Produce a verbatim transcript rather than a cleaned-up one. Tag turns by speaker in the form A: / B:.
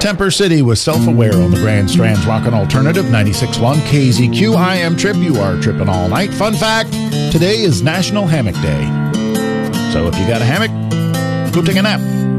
A: Temper City with Self-Aware on the Grand Strand's Rockin' Alternative ninety-six point one K Z Q. I am Trip. You are tripping all night. Fun fact, today is National Hammock Day. So if you got a hammock, go take a nap.